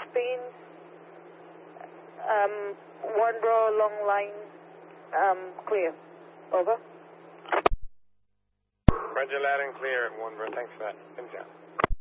Spain, one draw, long line, clear. Over. Roger, loud and clear at Wanborough. Thanks for that. Pins out.